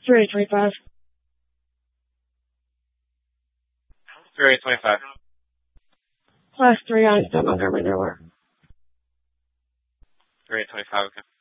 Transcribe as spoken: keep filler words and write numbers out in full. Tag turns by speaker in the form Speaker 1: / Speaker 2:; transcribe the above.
Speaker 1: three twenty-five.
Speaker 2: three twenty-five.
Speaker 1: Class three on Montgomery, Delaware.
Speaker 2: three twenty-five, okay.